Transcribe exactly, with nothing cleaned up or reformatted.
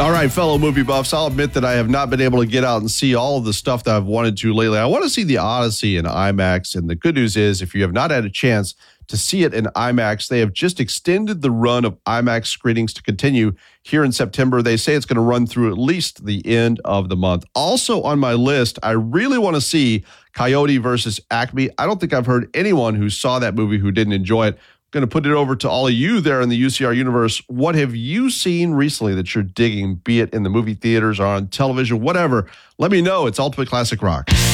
All right, fellow movie buffs, I'll admit that I have not been able to get out and see all of the stuff that I've wanted to lately. I want to see The Odyssey in IMAX, and the good news is if you have not had a chance to see it in IMAX, they have just extended the run of IMAX screenings to continue here in September. They say it's going to run through at least the end of the month. Also on my list, I really want to see Coyote versus Acme. I don't think I've heard anyone who saw that movie who didn't enjoy it. Going to put it over to all of you there in the U C R universe. What have you seen recently that you're digging, be it in the movie theaters or on television, whatever? Let me know. It's Ultimate Classic Rock.